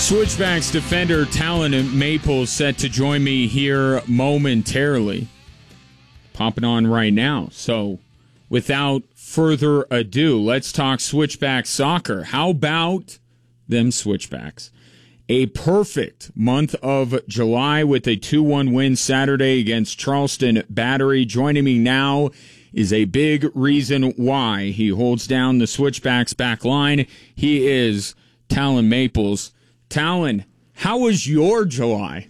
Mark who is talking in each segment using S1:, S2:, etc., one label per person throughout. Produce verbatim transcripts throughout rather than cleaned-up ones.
S1: Switchbacks defender Talon Maples set to join me here momentarily. Popping on right now. So, without further ado, let's talk Switchback soccer. How about them Switchbacks? A perfect month of July with a two one win Saturday against Charleston Battery. Joining me now is a big reason why he holds down the Switchbacks back line. He is Talon Maples. Talon, how was your July?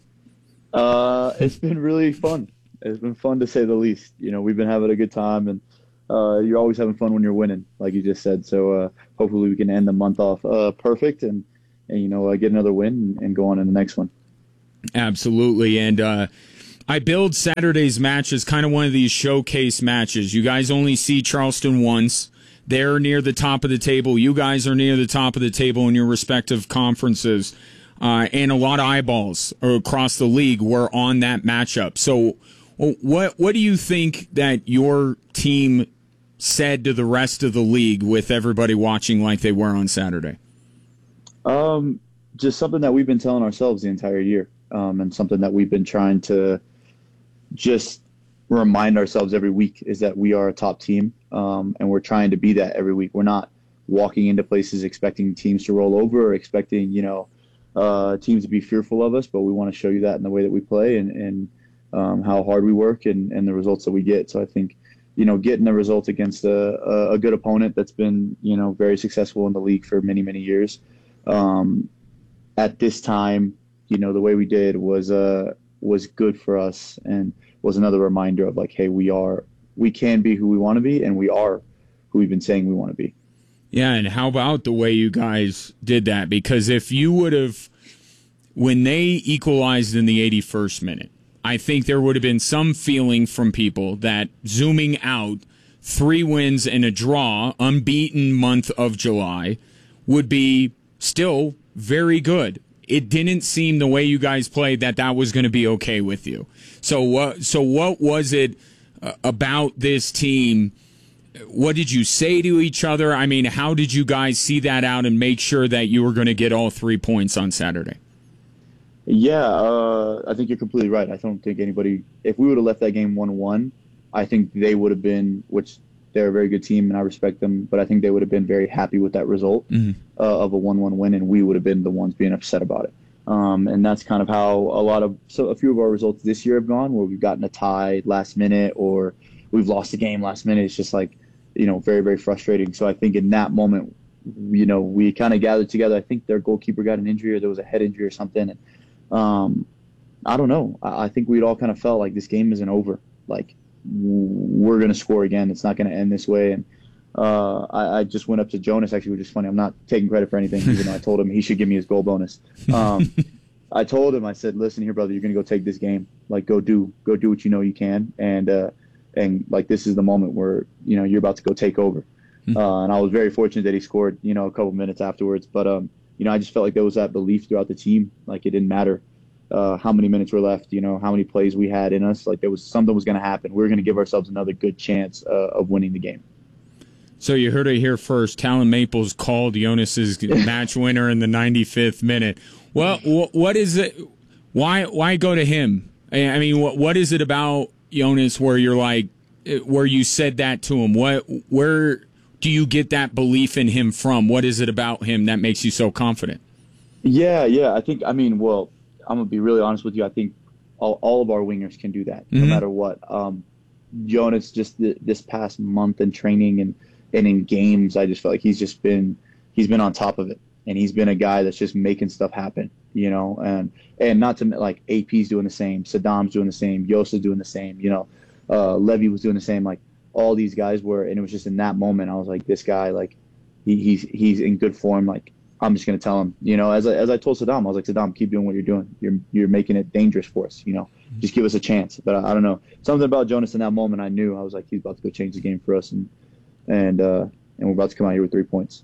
S2: Uh, it's been really fun. It's been fun to say the least. You know, we've been having a good time, and uh, you're always having fun when you're winning, like you just said. So uh, hopefully we can end the month off uh, perfect and, and, you know, uh, get another win and, and go on in the next one.
S1: Absolutely. And uh, I build Saturday's match as kind of one of these showcase matches. You guys only see Charleston once. They're near the top of the table. You guys are near the top of the table in your respective conferences. Uh, and a lot of eyeballs across the league were on that matchup. So what what do you think that your team said to the rest of the league with everybody watching like they were on Saturday?
S2: Um, just something that we've been telling ourselves the entire year, um, and something that we've been trying to just remind ourselves every week is that we are a top team, um, and we're trying to be that every week. We're not walking into places expecting teams to roll over or expecting, you know, uh, teams to be fearful of us, but we want to show you that in the way that we play and, and um, how hard we work and, and the results that we get. So I think, you know, getting a result against a, a good opponent that's been, you know, very successful in the league for many, many years, um, at this time, you know, the way we did was uh, was good for us and was another reminder of like, hey, we are, we can be who we want to be, and we are who we've been saying we want to be.
S1: Yeah, and how about the way you guys did that? Because if you would have, when they equalized in the eighty-first minute, I think there would have been some feeling from people that zooming out, three wins and a draw, unbeaten month of July, would be still very good. It didn't seem the way you guys played that that was going to be okay with you. So what? So what was it uh, about this team? What did you say to each other? I mean, how did you guys see that out and make sure that you were going to get all three points on Saturday?
S2: Yeah, uh, I think you're completely right. I don't think anybody, if we would have left that game one one, I think they would have been, which they're a very good team and I respect them, but I think they would have been very happy with that result mm-hmm. uh, of a one one win, and we would have been the ones being upset about it. Um, and that's kind of how a lot of, so a few of our results this year have gone, where we've gotten a tie last minute or we've lost a game last minute. It's just like, you know, very, very frustrating. So I think in that moment, you know, we kind of gathered together. I think their goalkeeper got an injury or there was a head injury or something. And um, I don't know. I, I think we'd all kind of felt like this game isn't over. Like, we're going to score again. It's not going to end this way. And uh, I, I just went up to Jonas, actually, which is funny. I'm not taking credit for anything, even though I told him he should give me his goal bonus. Um, I told him, I said, listen here, brother, you're going to go take this game. Like, go do, go do what you know you can. And, uh, and like, this is the moment where, you know, you're about to go take over. Mm-hmm. Uh, and I was very fortunate that he scored, you know, a couple minutes afterwards. But, um, you know, I just felt like there was that belief throughout the team. Like, it didn't matter uh, how many minutes were left, you know, how many plays we had in us. Like, there was something was going to happen. We were going to give ourselves another good chance uh, of winning the game.
S1: So you heard it here first. Talon Maples called Jonas's match winner in the ninety-fifth minute. Well, what is it? Why why go to him? I mean, what what is it about Jonas where you're like, where you said that to him? What where do you get that belief in him from? What is it about him that makes you so confident?
S2: Yeah, yeah. I think, I mean, well, I'm going to be really honest with you. I think all, all of our wingers can do that, mm-hmm. no matter what. Um, Jonas, just the, this past month in training and, and in games, I just felt like he's just been, he's been on top of it. And he's been a guy that's just making stuff happen, you know, and, and not to, like, A P's doing the same, Saddam's doing the same, Yosa's doing the same, you know, uh, Levy was doing the same, like, all these guys were, and it was just in that moment, I was like, this guy, like, he, he's he's in good form, like, I'm just going to tell him, you know, as I, as I told Saddam, I was like, Saddam, keep doing what you're doing. You're you're making it dangerous for us, you know. Mm-hmm. Just give us a chance. But I, I don't know. Something about Jonas in that moment, I knew. I was like, he's about to go change the game for us, and and uh, and we're about to come out here with three points.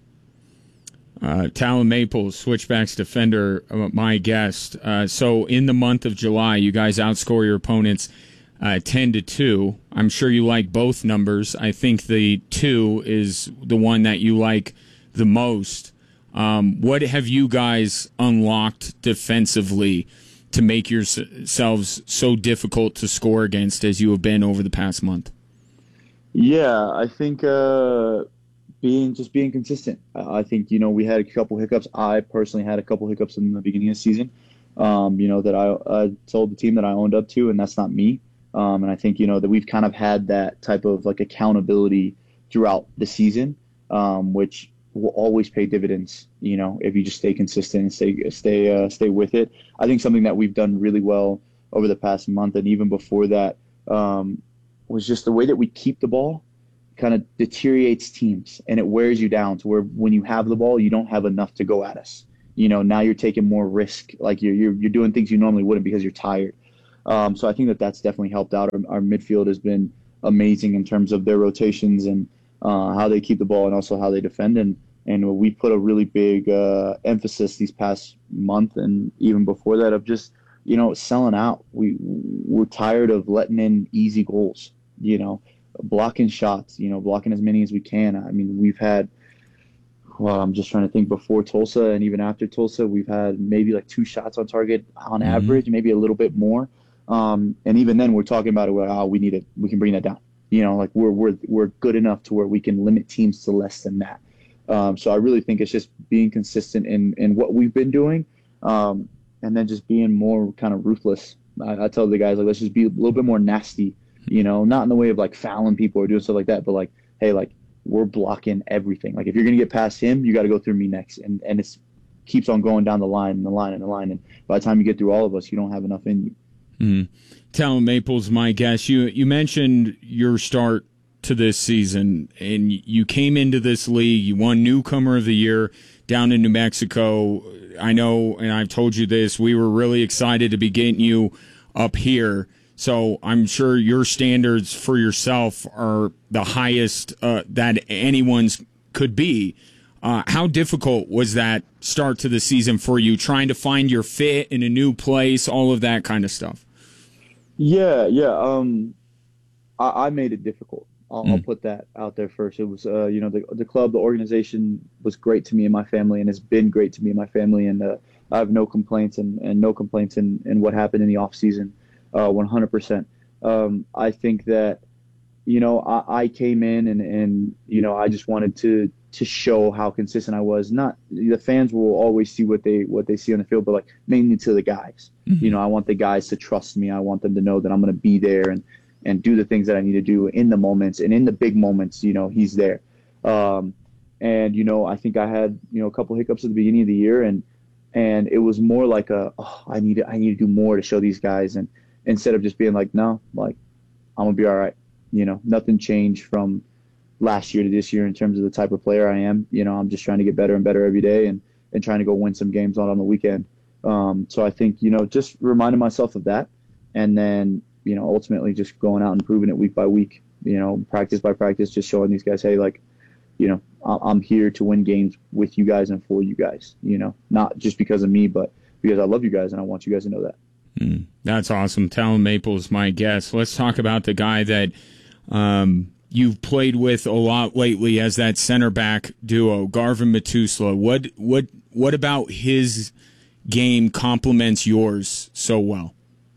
S1: Uh, Talon Maples, Switchbacks defender, uh, my guest. Uh, so in the month of July, you guys outscore your opponents uh, ten to two. I'm sure you like both numbers. I think the two is the one that you like the most. Um, what have you guys unlocked defensively to make yourselves so difficult to score against as you have been over the past month?
S2: Yeah, I think uh, being just being consistent. I I think you know we had a couple hiccups. I personally had a couple hiccups in the beginning of the season. Um, you know that I, I told the team that I owned up to, and that's not me. Um, and I think you know that we've kind of had that type of like accountability throughout the season, um, which will always pay dividends. You know, if you just stay consistent and stay stay uh, stay with it. I think something that we've done really well over the past month, and even before that, um, was just the way that we keep the ball kind of deteriorates teams, and it wears you down to where when you have the ball, you don't have enough to go at us. You know, now you're taking more risk, like you're you're, you're doing things you normally wouldn't because you're tired. Um, so I think that that's definitely helped out. Our, our midfield has been amazing in terms of their rotations and uh, how they keep the ball and also how they defend. And, and we put a really big uh, emphasis these past month and even before that of just, you know, selling out. We, we're tired of letting in easy goals, you know, blocking shots, you know, blocking as many as we can. I mean, we've had, well, I'm just trying to think before Tulsa and even after Tulsa, we've had maybe like two shots on target on
S1: Mm-hmm.
S2: average, maybe a little bit more. Um, and even then, we're talking about it. Where, oh, we need it. We can bring that down. You know, like we're we're we're good enough to where we can limit teams to less than that. Um, so I really think it's just being consistent in in what we've been doing, um, and then just being more kind of ruthless. I, I tell the guys like let's just be a little bit more nasty. You know, not in the way of like fouling people or doing stuff like that, but like, hey, like we're blocking everything. Like if you're gonna get past him, you got to go through me next, and and it's keeps on going down the line and the line and the line, and by the time you get through all of us, you don't have enough in you.
S1: Mm. Talon Maples, my guest. You you mentioned your start to this season, and you came into this league. You won Newcomer of the Year down in New Mexico. I know, and I've told you this. We were really excited to be getting you up here. So I'm sure your standards for yourself are the highest uh, that anyone's could be. Uh, how difficult was that start to the season for you, trying to find your fit in a new place, all of that kind of stuff?
S2: Yeah, yeah. Um, I, I made it difficult. I'll,
S1: Mm.
S2: I'll put that out there first. It was, uh, you know, the the club, the organization was great to me and my family, and has been great to me and my family, and uh, I have no complaints and, and no complaints in, in what happened in the off season, uh, one hundred percent. Um, I think that, you know, I, I came in and, and you know I just wanted to to show how consistent I was. Not the fans will always see what they what they see on the field, but like mainly to the guys.
S1: Mm-hmm.
S2: You know, I want the guys to trust me. I want them to know that I'm going to be there and and do the things that I need to do in the moments and in the big moments. You know, he's there. Um, and you know, I think I had you know a couple hiccups at the beginning of the year, and and it was more like a oh, I need to, I need to do more to show these guys, and instead of just being like no, like I'm gonna be all right. You know, nothing changed from last year to this year in terms of the type of player I am. You know, I'm just trying to get better and better every day, and and trying to go win some games on on the weekend. Um, so I think you know just reminding myself of that, and then you know ultimately just going out and proving it week by week. You know, practice by practice, just showing these guys, hey, like, you know, I'm here to win games with you guys and for you guys. You know, not just because of me, but because I love you guys and I want you guys to know that.
S1: Mm, that's awesome. Talon Maples, my guest. Let's talk about the guy that um, you've played with a lot lately as that center back duo, Garvin Metusla. What what what about his game complements yours so well?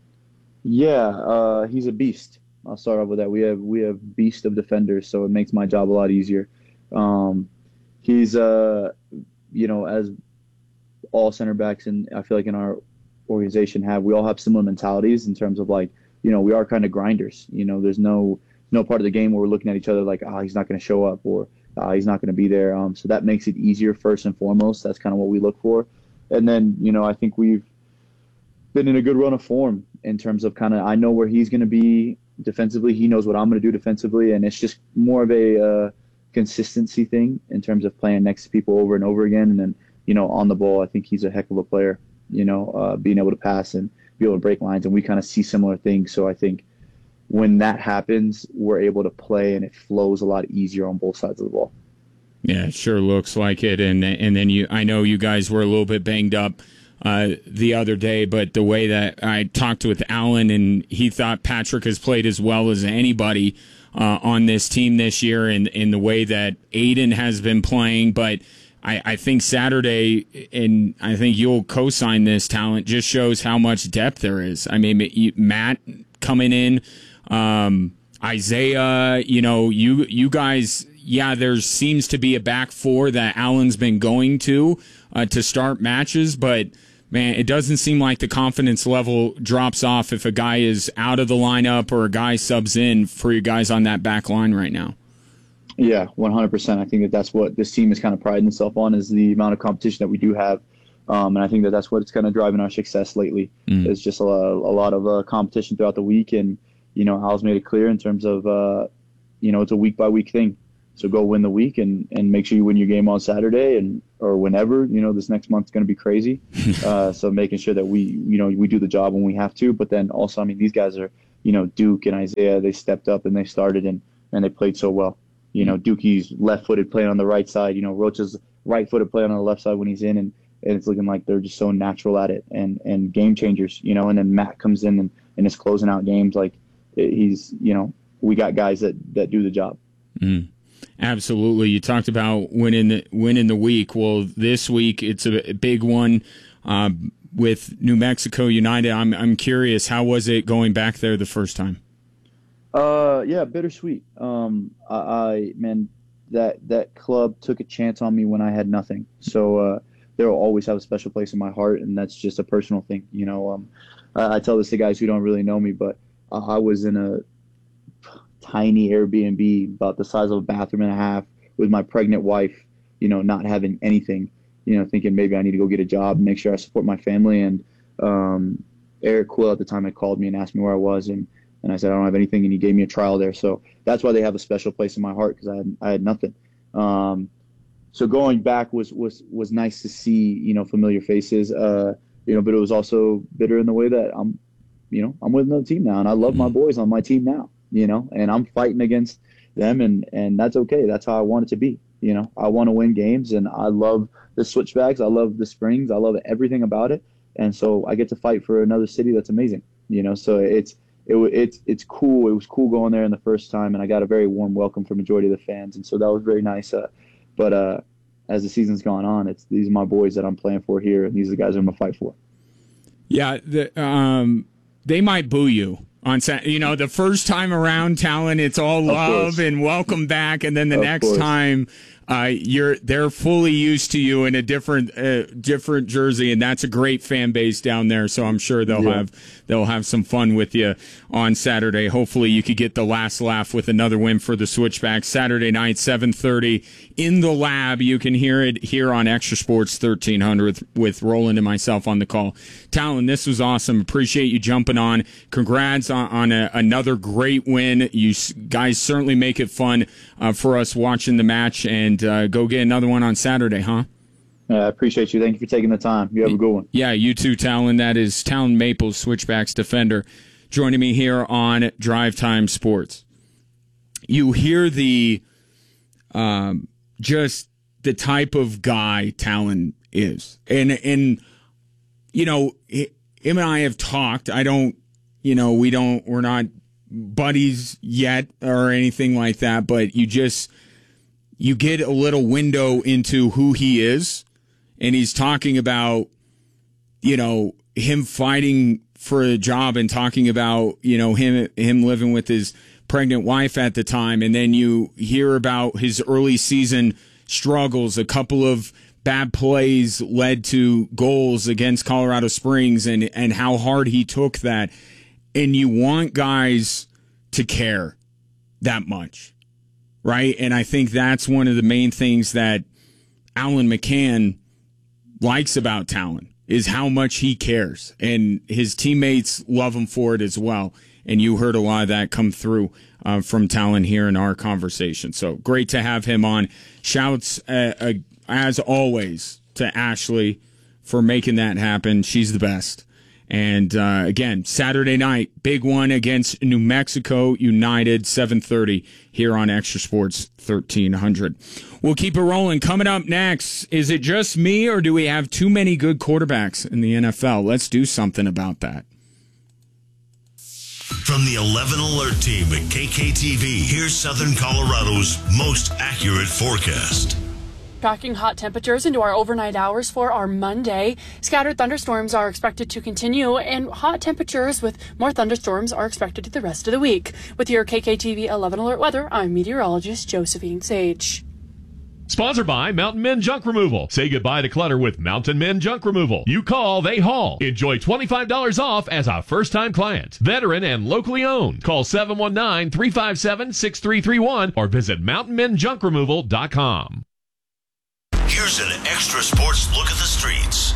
S2: Yeah, uh, he's a beast. I'll start off with that. We have we have beast of defenders, so it makes my job a lot easier. Um, he's uh, you know, as all center backs, and I feel like in our organization have, we all have similar mentalities in terms of like, you know, we are kind of grinders. You know, there's no no part of the game where we're looking at each other like, ah, oh, he's not going to show up, or ah, he's not going to be there. Um, so that makes it easier first and foremost. That's kind of what we look for. And then, you know, I think we've been in a good run of form in terms of kind of, I know where he's going to be defensively. He knows what I'm going to do defensively. And it's just more of a uh, consistency thing in terms of playing next to people over and over again. And then, you know, on the ball, I think he's a heck of a player, you know, uh, being able to pass and be able to break lines. And we kind of see similar things. So I think when that happens, we're able to play and it flows a lot easier on both sides of the ball.
S1: Yeah, it sure looks like it. And and then you, I know you guys were a little bit banged up uh, the other day, but the way that I talked with Alan, and he thought Patrick has played as well as anybody uh, on this team this year, and in the way that Aiden has been playing. But I, I think Saturday, and I think you'll co-sign this, Talent just shows how much depth there is. I mean, Matt coming in, um, Isaiah, you know, you you guys, yeah, there seems to be a back four that Allen's been going to uh, to start matches, but man, it doesn't seem like the confidence level drops off if a guy is out of the lineup or a guy subs in for you guys on that back line right now.
S2: Yeah, one hundred percent. I think that that's what this team is kind of priding itself on, is the amount of competition that we do have. Um, and I think that that's what's kind of driving our success lately. Mm. It's just a, a lot of uh, competition throughout the week. And, you know, Al's made it clear in terms of, uh, you know, it's a week-by-week thing. So go win the week and, and make sure you win your game on Saturday and or whenever. You know, this next month's going to be crazy. uh, so making sure that we, you know, we do the job when we have to. But then also, I mean, these guys are, you know, Duke and Isaiah, they stepped up and they started and, and they played so well. You know, Dookie's left-footed playing on the right side. You know, Roach's right-footed playing on the left side when he's in, and, and it's looking like they're just so natural at it and, and game changers, you know. And then Matt comes in and, and is closing out games like he's, you know, we got guys that, that do the job.
S1: Mm. Absolutely. You talked about winning the, winning the week. Well, this week it's a big one uh, with New Mexico United. I'm I'm curious, how was it going back there the first time?
S2: Uh, yeah, bittersweet. Um, I, I man, that that club took a chance on me when I had nothing. So uh, they will always have a special place in my heart, and that's just a personal thing. You know, um, I, I tell this to guys who don't really know me, but I, I was in a tiny Airbnb about the size of a bathroom and a half with my pregnant wife. You know, not having anything. You know, thinking maybe I need to go get a job and make sure I support my family. And um, Eric Quill at the time had called me and asked me where I was, and And I said, I don't have anything, and he gave me a trial there. So that's why they have a special place in my heart, because I had, I had nothing. Um, so going back was, was, was nice to see, you know, familiar faces, uh, you know, but it was also bitter in the way that I'm, you know, I'm with another team now, and I love my boys on my team now, you know, and I'm fighting against them, and, and that's okay. That's how I want it to be. You know, I want to win games, and I love the Switchbacks. I love the Springs. I love everything about it. And so I get to fight for another city that's amazing, you know, so it's, It, it's it's cool. It was cool going there in the first time, and I got a very warm welcome from majority of the fans, and so that was very nice. Uh, but uh, as the season's gone on, it's these are my boys that I'm playing for here, and these are the guys I'm gonna fight for.
S1: Yeah, the, um, they might boo you on Sat. You know, the first time around, Talent, it's all love and welcome back, and then the
S2: of
S1: next
S2: course.
S1: time. Uh, you're they're fully used to you in a different uh, different jersey, and that's a great fan base down there. So I'm sure they'll yeah. have they'll have some fun with you on Saturday. Hopefully, you could get the last laugh with another win for the Switchbacks Saturday night, seven thirty in the Lab. You can hear it here on Extra Sports thirteen hundred with Roland and myself on the call. Talon, this was awesome. Appreciate you jumping on. Congrats on, on a, another great win. You guys certainly make it fun uh, for us watching the match, and Uh, go get another one on Saturday, huh?
S2: Yeah, I appreciate you. Thank you for taking the time. You have a good one.
S1: Yeah, you too, Talon. That is Talon Maples, Switchbacks defender, joining me here on Drive Time Sports. You hear the um, just the type of guy Talon is, and and you know, him and I have talked. I don't, you know, we don't, we're not buddies yet or anything like that, but you just. You get a little window into who he is, and he's talking about, you know, him fighting for a job and talking about, you know, him him living with his pregnant wife at the time, and then you hear about his early season struggles. A couple of bad plays led to goals against Colorado Springs, and, and how hard he took that. And you want guys to care that much. Right, and I think that's one of the main things that Alan McCann likes about Talon is how much he cares, and his teammates love him for it as well. And you heard a lot of that come through uh, from Talon here in our conversation. So great to have him on. Shouts uh, uh, as always to Ashley for making that happen. She's the best. And, uh, again, Saturday night, big one against New Mexico United, seven thirty here on Extra Sports thirteen hundred. We'll keep it rolling. Coming up next, is it just me or do we have too many good quarterbacks in the N F L? Let's do something about that.
S3: From the eleven Alert team at K K T V, here's Southern Colorado's most accurate forecast.
S4: Tracking hot temperatures into our overnight hours for our Monday. Scattered thunderstorms are expected to continue, and hot temperatures with more thunderstorms are expected the rest of the week. With your K K T V eleven Alert weather, I'm meteorologist Josephine Sage.
S5: Sponsored by Mountain Men Junk Removal. Say goodbye to clutter with Mountain Men Junk Removal. You call, they haul. Enjoy twenty-five dollars off as a first-time client. Veteran and locally owned. Call seven one nine, three five seven, six three three one or visit mountain men junk removal dot com.
S3: Here's an extra sports look at the streets.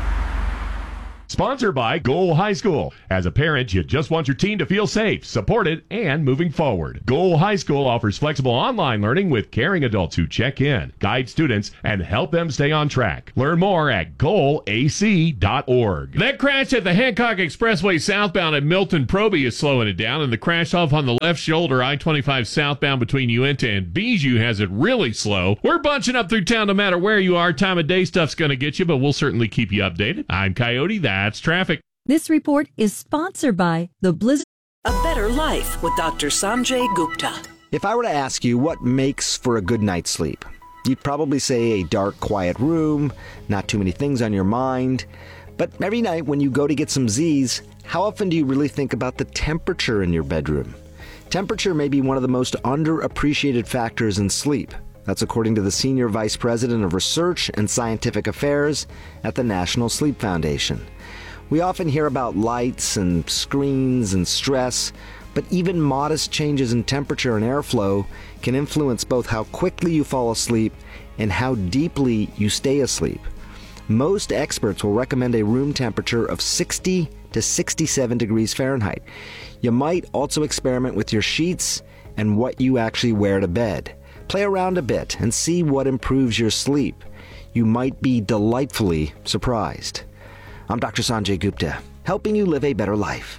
S5: Sponsored by Goal High School. As a parent, you just want your team to feel safe, supported, and moving forward. Goal High School offers flexible online learning with caring adults who check in, guide students, and help them stay on track. Learn more at goal a c dot org. That crash at the Hancock Expressway southbound at Milton Proby is slowing it down, and the crash off on the left shoulder I twenty-five southbound between Uinta and Bijou has it really slow. We're bunching up through town no matter where you are. Time of day stuff's going to get you, but we'll certainly keep you updated. I'm Coyote. That That's traffic.
S6: This report is sponsored by the Blizzard.
S7: A Better Life with Doctor Sanjay Gupta.
S8: If I were to ask you what makes for a good night's sleep, you'd probably say a dark, quiet room, not too many things on your mind. But every night when you go to get some Z's, how often do you really think about the temperature in your bedroom? Temperature may be one of the most underappreciated factors in sleep. That's according to the Senior Vice President of Research and Scientific Affairs at the National Sleep Foundation. We often hear about lights and screens and stress, but even modest changes in temperature and airflow can influence both how quickly you fall asleep and how deeply you stay asleep. Most experts will recommend a room temperature of sixty to sixty-seven degrees Fahrenheit. You might also experiment with your sheets and what you actually wear to bed. Play around a bit and see what improves your sleep. You might be delightfully surprised. I'm Doctor Sanjay Gupta, helping you live a better life.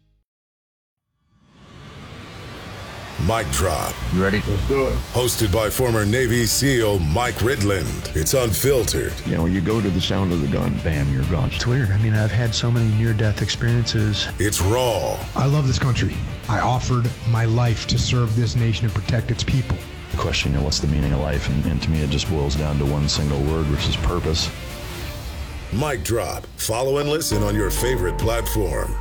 S9: Mic Drop.
S10: You ready? Let's do it.
S9: Hosted by former Navy SEAL Mike Ridland. It's unfiltered.
S10: You know, you go to the sound of the gun, bam, you're gone.
S11: It's weird. I mean, I've had so many near-death experiences.
S9: It's raw.
S12: I love this country. I offered my life to serve this nation and protect its people.
S13: The question, you know, what's the meaning of life? And, and to me, it just boils down to one single word, which is purpose.
S9: Mic Drop. Follow and listen on your favorite platform.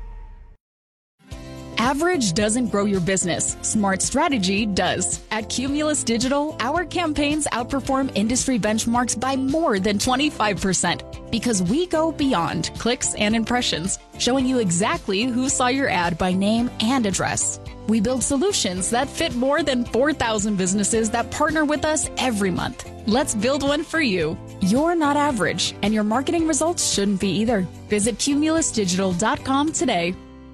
S14: Average doesn't grow your business. Smart strategy does. At Cumulus Digital, our campaigns outperform industry benchmarks by more than twenty-five percent because we go beyond clicks and impressions, showing you exactly who saw your ad by name and address. We build solutions that fit more than four thousand businesses that partner with us every month. Let's build one for you. You're not average, and your marketing results shouldn't be either. Visit cumulus digital dot com today.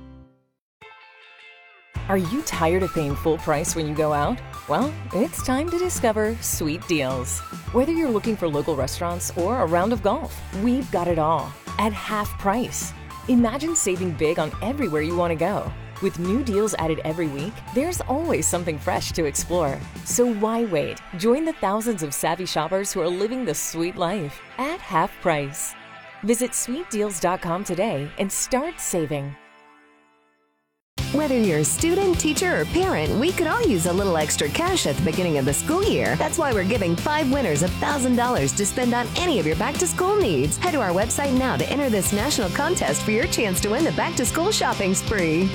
S15: Are you tired of paying full price when you go out? Well, it's time to discover Sweet Deals. Whether you're looking for local restaurants or a round of golf, we've got it all at half price. Imagine saving big on everywhere you want to go. With new deals added every week, there's always something fresh to explore. So why wait? Join the thousands of savvy shoppers who are living the sweet life at half price. Visit sweet deals dot com today and start saving.
S16: Whether you're a student, teacher, or parent, we could all use a little extra cash at the beginning of the school year. That's why we're giving five winners one thousand dollars to spend on any of your back-to-school needs. Head to our website now to enter this national contest for your chance to win the back-to-school shopping spree.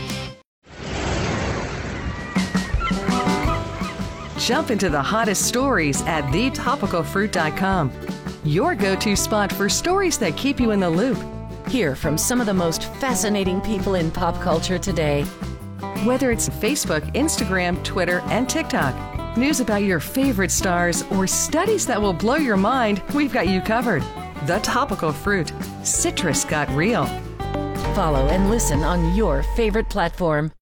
S17: Jump into the hottest stories at the topical fruit dot com. Your go-to spot for stories that keep you in the loop. Hear from some of the most fascinating people in pop culture today. Whether it's Facebook, Instagram, Twitter, and TikTok, news about your favorite stars, or studies that will blow your mind, we've got you covered. The Topical Fruit. Citrus got real.
S15: Follow and listen on your favorite platform.